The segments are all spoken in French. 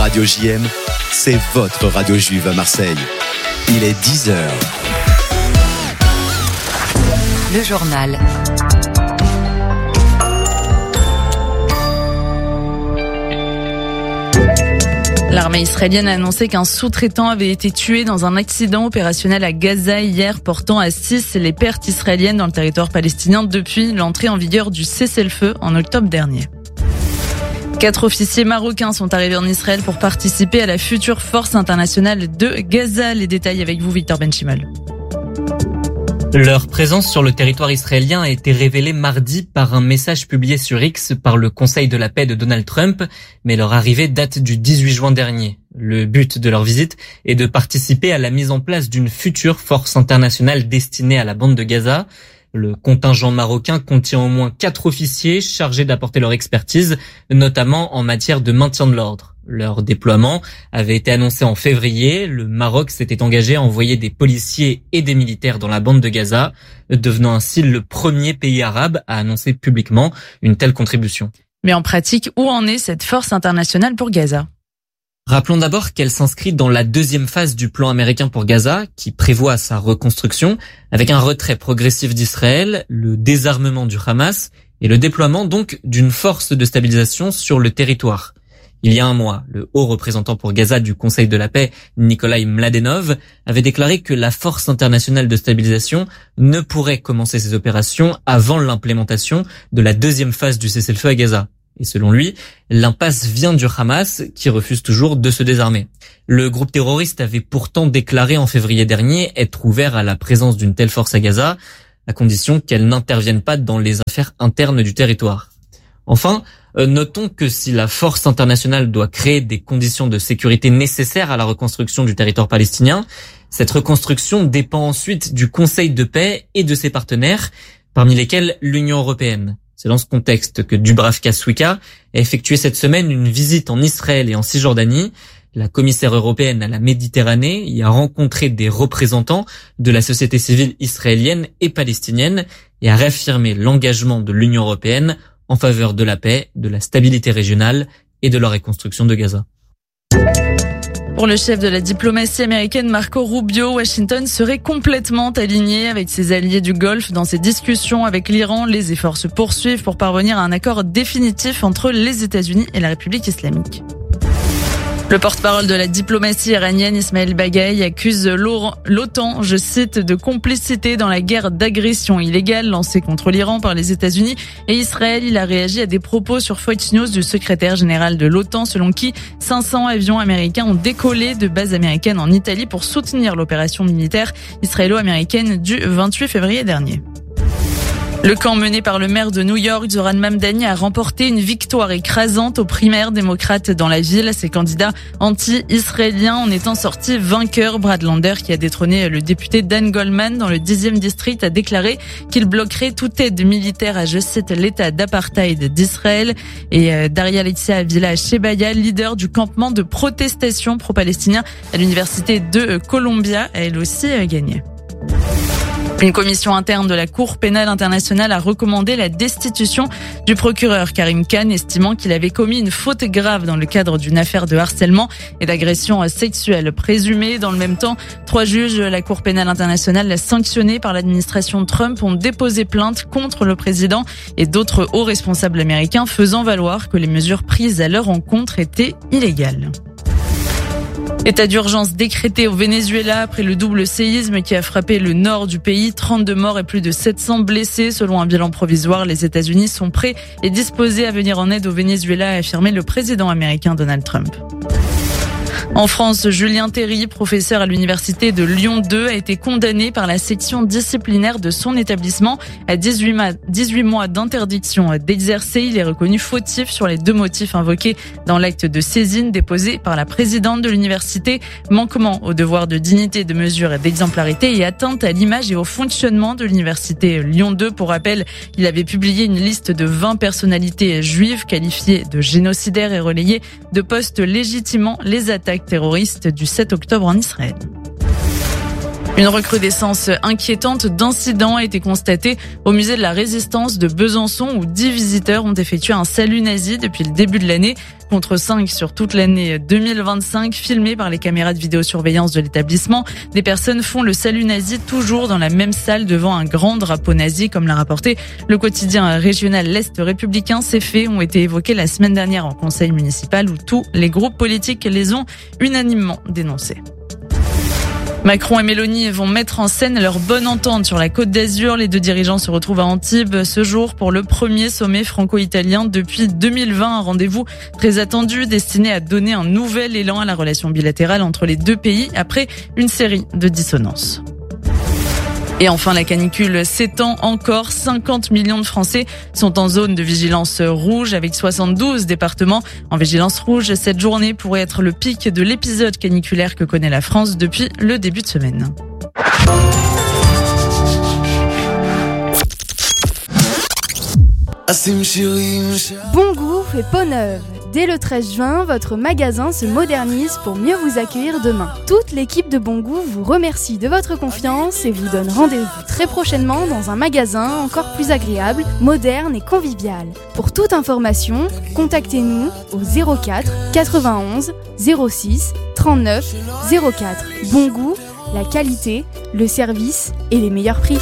Radio JM, c'est votre radio juive à Marseille. Il est 10h. Le journal. L'armée israélienne a annoncé qu'un sous-traitant avait été tué dans un accident opérationnel à Gaza hier, portant à 6 les pertes israéliennes dans le territoire palestinien depuis l'entrée en vigueur du cessez-le-feu en octobre dernier. 4 officiers marocains sont arrivés en Israël pour participer à la future force internationale de Gaza. Les détails avec vous, Victor Benchimol. Leur présence sur le territoire israélien a été révélée mardi par un message publié sur X par le Conseil de la paix de Donald Trump, mais leur arrivée date du 18 juin dernier. Le but de leur visite est de participer à la mise en place d'une future force internationale destinée à la bande de Gaza. Le contingent marocain contient au moins 4 officiers chargés d'apporter leur expertise, notamment en matière de maintien de l'ordre. Leur déploiement avait été annoncé en février. Le Maroc s'était engagé à envoyer des policiers et des militaires dans la bande de Gaza, devenant ainsi le premier pays arabe à annoncer publiquement une telle contribution. Mais en pratique, où en est cette force internationale pour Gaza ? Rappelons d'abord qu'elle s'inscrit dans la deuxième phase du plan américain pour Gaza, qui prévoit sa reconstruction, avec un retrait progressif d'Israël, le désarmement du Hamas et le déploiement donc d'une force de stabilisation sur le territoire. Il y a un mois, le haut représentant pour Gaza du Conseil de la paix, Nikolai Mladenov, avait déclaré que la force internationale de stabilisation ne pourrait commencer ses opérations avant l'implémentation de la deuxième phase du cessez-le-feu à Gaza. Et selon lui, l'impasse vient du Hamas, qui refuse toujours de se désarmer. Le groupe terroriste avait pourtant déclaré en février dernier être ouvert à la présence d'une telle force à Gaza, à condition qu'elle n'intervienne pas dans les affaires internes du territoire. Enfin, notons que si la force internationale doit créer des conditions de sécurité nécessaires à la reconstruction du territoire palestinien, cette reconstruction dépend ensuite du Conseil de paix et de ses partenaires, parmi lesquels l'Union européenne. C'est dans ce contexte que Dubravka Šuica a effectué cette semaine une visite en Israël et en Cisjordanie. La commissaire européenne à la Méditerranée y a rencontré des représentants de la société civile israélienne et palestinienne et a réaffirmé l'engagement de l'Union européenne en faveur de la paix, de la stabilité régionale et de la reconstruction de Gaza. Pour le chef de la diplomatie américaine Marco Rubio, Washington serait complètement aligné avec ses alliés du Golfe dans ses discussions avec l'Iran. Les efforts se poursuivent pour parvenir à un accord définitif entre les États-Unis et la République islamique. Le porte-parole de la diplomatie iranienne, Ismail Baghaei, accuse l'OTAN, je cite, de complicité dans la guerre d'agression illégale lancée contre l'Iran par les États-Unis et Israël. Il a réagi à des propos sur Fox News du secrétaire général de l'OTAN, selon qui 500 avions américains ont décollé de bases américaines en Italie pour soutenir l'opération militaire israélo-américaine du 28 février dernier. Le camp mené par le maire de New York, Zoran Mamdani, a remporté une victoire écrasante aux primaires démocrates dans la ville. Ses candidats anti-israéliens en étant sortis vainqueurs. Brad Lander, qui a détrôné le député Dan Goldman dans le 10e district, a déclaré qu'il bloquerait toute aide militaire à, je cite, l'état d'apartheid d'Israël. Et Daria Alexia Avila Shebaya, leader du campement de protestation pro-palestinien à l'université de Columbia, a elle aussi gagné. Une commission interne de la Cour pénale internationale a recommandé la destitution du procureur Karim Khan, estimant qu'il avait commis une faute grave dans le cadre d'une affaire de harcèlement et d'agression sexuelle présumée. Dans le même temps, 3 juges de la Cour pénale internationale sanctionnés par l'administration Trump ont déposé plainte contre le président et d'autres hauts responsables américains, faisant valoir que les mesures prises à leur encontre étaient illégales. État d'urgence décrété au Venezuela après le double séisme qui a frappé le nord du pays. 32 morts et plus de 700 blessés. Selon un bilan provisoire, les États-Unis sont prêts et disposés à venir en aide au Venezuela, a affirmé le président américain Donald Trump. En France, Julien Théry, professeur à l'université de Lyon 2, a été condamné par la section disciplinaire de son établissement à 18 mois d'interdiction d'exercer. Il est reconnu fautif sur les 2 motifs invoqués dans l'acte de saisine déposé par la présidente de l'université: manquement au devoir de dignité, de mesure et d'exemplarité et atteinte à l'image et au fonctionnement de l'université Lyon 2. Pour rappel, il avait publié une liste de 20 personnalités juives qualifiées de génocidaires et relayé de posts légitimant les attaques terroristes du 7 octobre en Israël. Une recrudescence inquiétante d'incidents a été constatée au musée de la Résistance de Besançon où 10 visiteurs ont effectué un salut nazi depuis le début de l'année, contre 5 sur toute l'année 2025, filmés par les caméras de vidéosurveillance de l'établissement. Des personnes font le salut nazi toujours dans la même salle devant un grand drapeau nazi, comme l'a rapporté le quotidien régional L'Est républicain. Ces faits ont été évoqués la semaine dernière en conseil municipal où tous les groupes politiques les ont unanimement dénoncés. Macron et Mélanie vont mettre en scène leur bonne entente sur la Côte d'Azur. Les deux dirigeants se retrouvent à Antibes ce jour pour le premier sommet franco-italien depuis 2020. Un rendez-vous très attendu destiné à donner un nouvel élan à la relation bilatérale entre les deux pays après une série de dissonances. Et enfin, la canicule s'étend encore. 50 millions de Français sont en zone de vigilance rouge avec 72 départements en vigilance rouge. Cette journée pourrait être le pic de l'épisode caniculaire que connaît la France depuis le début de semaine. Bon goût fait peau neuve. Dès le 13 juin, votre magasin se modernise pour mieux vous accueillir demain. Toute l'équipe de Bon Goût vous remercie de votre confiance et vous donne rendez-vous très prochainement dans un magasin encore plus agréable, moderne et convivial. Pour toute information, contactez-nous au 04 91 06 39 04. Bon Goût, la qualité, le service et les meilleurs prix.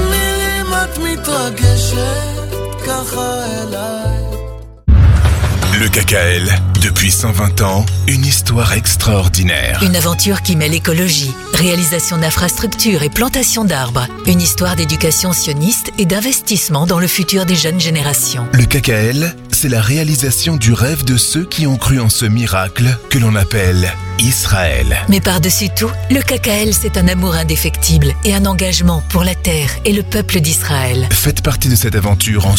Le KKL, depuis 120 ans, une histoire extraordinaire. Une aventure qui mêle écologie, réalisation d'infrastructures et plantation d'arbres. Une histoire d'éducation sioniste et d'investissement dans le futur des jeunes générations. Le KKL, c'est la réalisation du rêve de ceux qui ont cru en ce miracle que l'on appelle Israël. Mais par-dessus tout, le KKL, c'est un amour indéfectible et un engagement pour la terre et le peuple d'Israël. Faites partie de cette aventure en